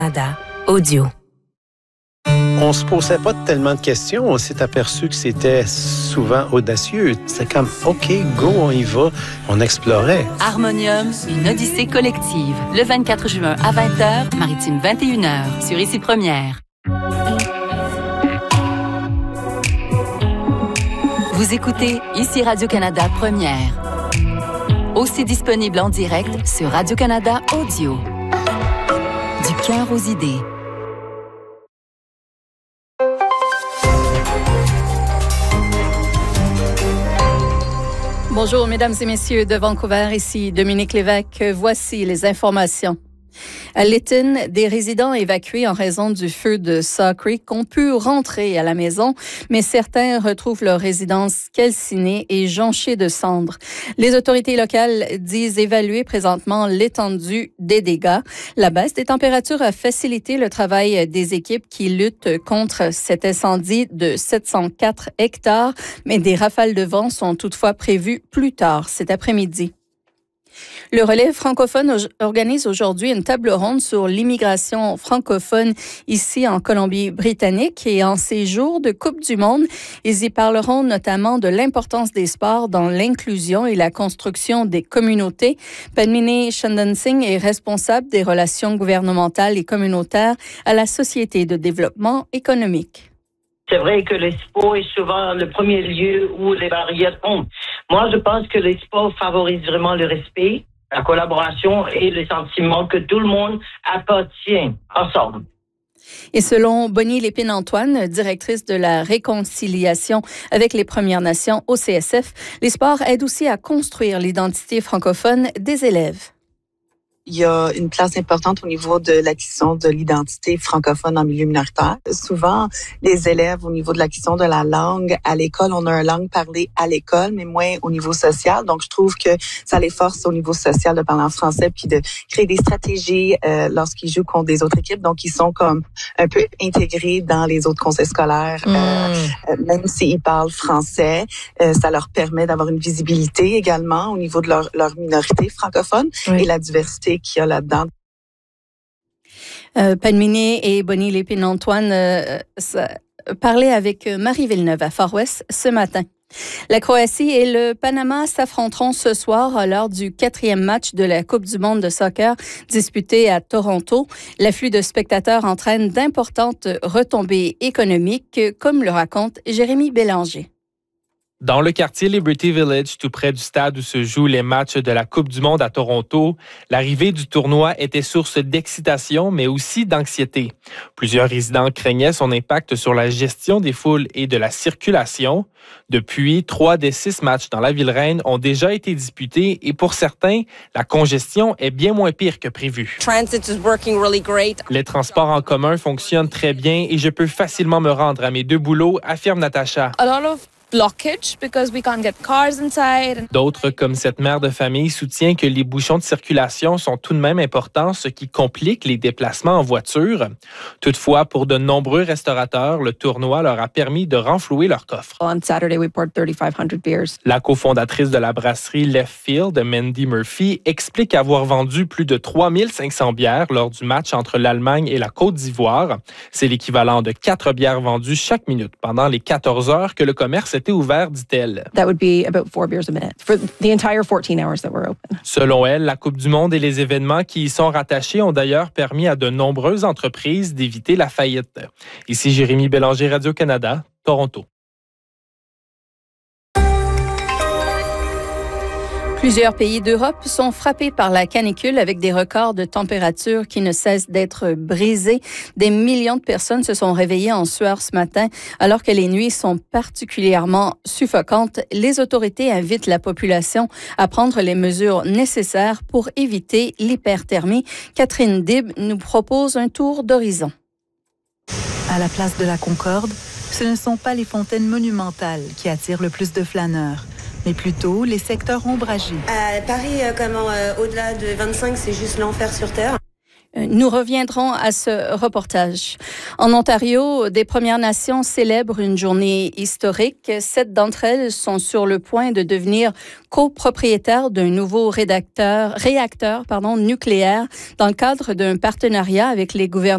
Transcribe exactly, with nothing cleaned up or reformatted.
Canada Audio. On se posait pas tellement de questions. On s'est aperçu que c'était souvent audacieux. C'était comme, OK, go, on y va. On explorait. Harmonium, une odyssée collective. Le vingt-quatre juin à vingt heures, Maritime vingt et une heures, sur Ici Première. Vous écoutez Ici Radio-Canada Première. Aussi disponible en direct sur Radio-Canada Audio. Du cœur aux idées. Bonjour, mesdames et messieurs de Vancouver, ici Dominique Lévesque. Voici les informations. À Lytton, des résidents évacués en raison du feu de Saw Creek ont pu rentrer à la maison, mais certains retrouvent leur résidence calcinée et jonchée de cendres. Les autorités locales disent évaluer présentement l'étendue des dégâts. La baisse des températures a facilité le travail des équipes qui luttent contre cet incendie de sept cent quatre hectares, mais des rafales de vent sont toutefois prévues plus tard cet après-midi. Le Relais francophone organise aujourd'hui une table ronde sur l'immigration francophone ici en Colombie-Britannique et en ces jours de Coupe du Monde. Ils y parleront notamment de l'importance des sports dans l'inclusion et la construction des communautés. Padmini Chandan Singh est responsable des relations gouvernementales et communautaires à la Société de développement économique. C'est vrai que les sports est souvent le premier lieu où les barrières tombent. Moi, je pense que les sports favorisent vraiment le respect, la collaboration et le sentiment que tout le monde appartient ensemble. Et selon Bonnie Lépine-Antoine, directrice de la réconciliation avec les Premières Nations au C S F, les sports aident aussi à construire l'identité francophone des élèves. Il y a une place importante au niveau de l'acquisition de l'identité francophone en milieu minoritaire. Souvent, les élèves, au niveau de l'acquisition de la langue à l'école, on a une langue parlée à l'école, mais moins au niveau social. Donc, je trouve que ça les force au niveau social de parler en français puis de créer des stratégies euh, lorsqu'ils jouent contre des autres équipes. Donc, ils sont comme un peu intégrés dans les autres conseils scolaires. Mmh. Euh, même s'ils parlent français, euh, ça leur permet d'avoir une visibilité également au niveau de leur, leur minorité francophone oui. et la diversité qu'il y a là-dedans. Euh, Padmini et Bonnie Lépine-Antoine euh, parlaient avec Marie Villeneuve à Far West ce matin. La Croatie et le Panama s'affronteront ce soir lors du quatrième match de la Coupe du monde de soccer disputé à Toronto. L'afflux de spectateurs entraîne d'importantes retombées économiques, comme le raconte Jérémy Bélanger. Dans le quartier Liberty Village, tout près du stade où se jouent les matchs de la Coupe du monde à Toronto, l'arrivée du tournoi était source d'excitation, mais aussi d'anxiété. Plusieurs résidents craignaient son impact sur la gestion des foules et de la circulation. Depuis, trois des six matchs dans la ville-reine ont déjà été disputés et pour certains, la congestion est bien moins pire que prévu. Transit is working really great. Les transports en commun fonctionnent très bien et je peux facilement me rendre à mes deux boulots, affirme Natacha. A lot of blockage because we can't get cars inside. D'autres, comme cette mère de famille, soutient que les bouchons de circulation sont tout de même importants, ce qui complique les déplacements en voiture. Toutefois, pour de nombreux restaurateurs, le tournoi leur a permis de renflouer leur coffre. On Saturday, we poured thirty-five hundred beers. La cofondatrice de la brasserie Left Field, Mandy Murphy, explique avoir vendu plus de trois mille cinq cents bières lors du match entre l'Allemagne et la Côte d'Ivoire. C'est l'équivalent de quatre bières vendues chaque minute pendant les quatorze heures que le commerce était ouvert, dit-elle. That would be about four beers a minute for the entire fourteen hours that we're open. Selon elle, la Coupe du monde et les événements qui y sont rattachés ont d'ailleurs permis à de nombreuses entreprises d'éviter la faillite. Ici Jérémy Bélanger, Radio-Canada, Toronto. Plusieurs pays d'Europe sont frappés par la canicule avec des records de température qui ne cessent d'être brisés. Des millions de personnes se sont réveillées en sueur ce matin alors que les nuits sont particulièrement suffocantes. Les autorités invitent la population à prendre les mesures nécessaires pour éviter l'hyperthermie. Catherine Dib nous propose un tour d'horizon. À la place de la Concorde, ce ne sont pas les fontaines monumentales qui attirent le plus de flâneurs, mais plutôt les secteurs ombragés. À Paris, comme euh, au-delà de vingt-cinq, c'est juste l'enfer sur Terre. Nous reviendrons à ce reportage. En Ontario, des Premières Nations célèbrent une journée historique. Sept d'entre elles sont sur le point de devenir copropriétaires d'un nouveau rédacteur, réacteur pardon, nucléaire dans le cadre d'un partenariat avec les gouvernements